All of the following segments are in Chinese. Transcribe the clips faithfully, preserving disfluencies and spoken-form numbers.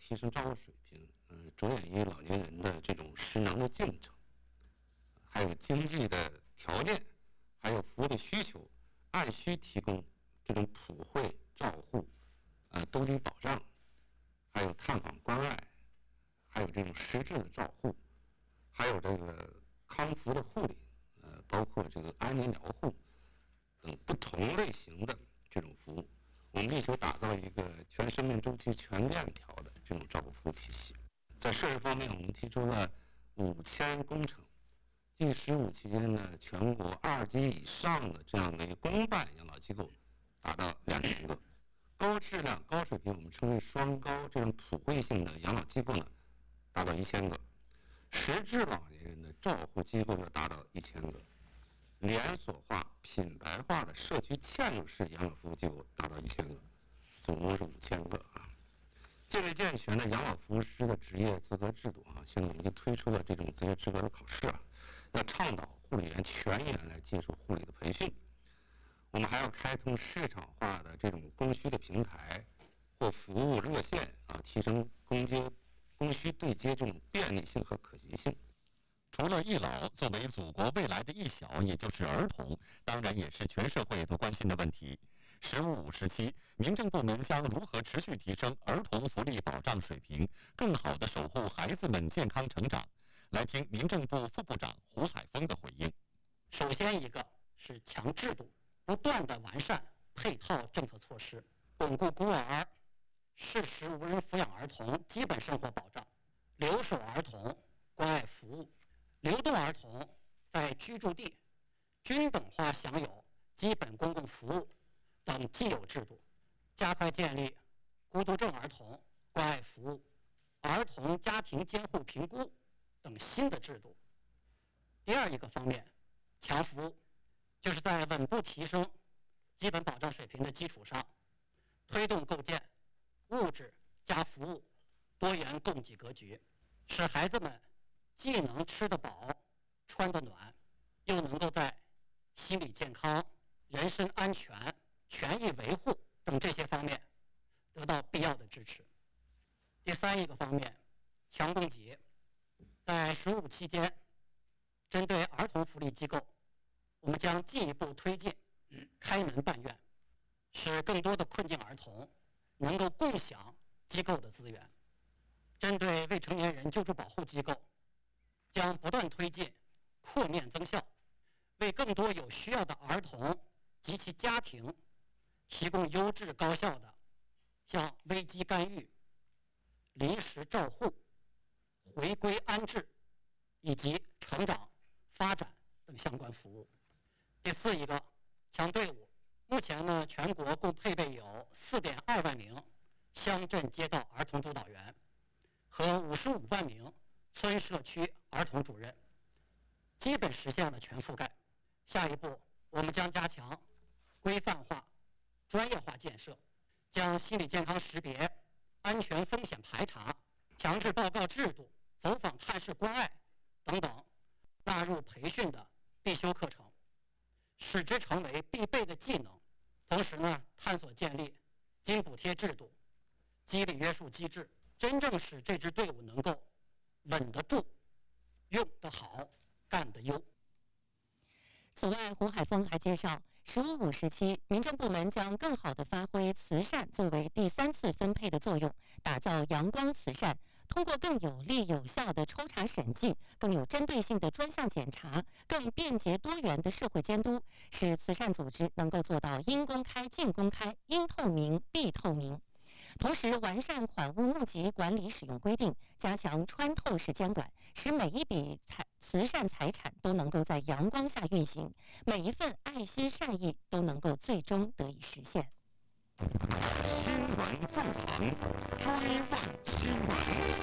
提升照顾水平，呃，着眼于老年人的这种失能的进程，还有经济的条件，还有服务的需求，按需提供这种普惠照护，呃，兜底保障，还有探访关爱，还有这种实质的照护，还有这个康复的护理，呃，包括这个安宁疗护等不同类型的这种服务。我们力求打造一个全生命周期全链条的这种照顾服务体系。在设施方面，我们提出了五千工程。近十五期间呢，全国二级以上的这样的一个公办养老机构达到两千个，高质量、高水平，我们称为双高这种普惠性的养老机构呢，达到一千个，实质老年人的照护机构要达到一千个。连锁化、品牌化的社区嵌入式养老服务机构达到一千个，总共是五千个啊。建立健全的养老服务师的职业资格制度啊，现在我们就推出了这种职业资格的考试啊，要倡导护理员全员来接受护理的培训。我们还要开通市场化的这种供需的平台或服务热线啊，提升供接供需对接这种便利性和可及性。 除了易老，作为祖国未来的一小，也就是儿童，当然也是全社会都关心的问题。十五五时期，民政部门将如何持续提升儿童福利保障水平，更好地守护孩子们健康成长？来听民政部副部长胡海峰的回应。 首先，一个是强制度，不断地完善配套政策措施，巩固孤儿、适时无人抚养儿童基本生活保障，留守儿童关爱服务。流动儿童在居住地均等化享有基本公共服务等既有制度，加快建立孤独症儿童关爱服务、儿童家庭监护评估等新的制度。第二一个方面，强服务，就是在稳步提升基本保障水平的基础上，推动构建物质加服务多元供给格局，使孩子们既能吃得饱、穿得暖，又能够在心理健康、人身安全、权益维护等这些方面得到必要的支持。第三一个方面，强供给，在十五期间，针对儿童福利机构，我们将进一步推进开门办院，使更多的困境儿童能够共享机构的资源。针对未成年人救助保护机构，将不断推进扩面增效，为更多有需要的儿童及其家庭提供优质高效的像危机干预、临时照护、回归安置以及成长发展等相关服务。第四一个，强队伍。目前呢，全国共配备有四点二万名乡镇街道儿童督导员和五十五万名村社区儿童主任，基本实现了全覆盖。下一步，我们将加强规范化、专业化建设，将心理健康识别、安全风险排查、强制报告制度、走访探视关爱等等纳入培训的必修课程，使之成为必备的技能。同时呢，探索建立津补贴制度、激励约束机制，真正使这支队伍能够稳得住、用得好、干得优。 此外，胡海峰还介绍，十五五时期，民政部门将更好地发挥慈善作为第三次分配的作用，打造阳光慈善，通过更有力有效的抽查审计、更有针对性的专项检查、更便捷多元的社会监督，使慈善组织能够做到应公开尽公开、应透明必透明。同时，完善款物募集管理使用规定，加强穿透式监管，使每一笔财慈善财产都能够在阳光下运行，每一份爱心善意都能够最终得以实现。 新闻纵横，追问新闻。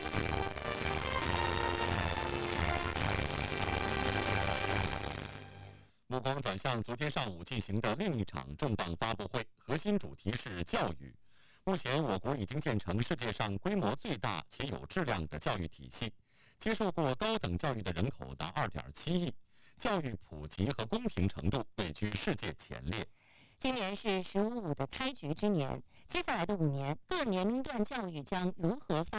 目光转向昨天上午进行的另一场重磅发布会，核心主题是教育。目前，我国已经建成世界上规模最大且有质量的教育体系，接受过高等教育的人口达二点七亿，教育普及和公平程度位居世界前列。 今年是“十五五”的开局之年，接下来的五年，各年龄段教育将如何发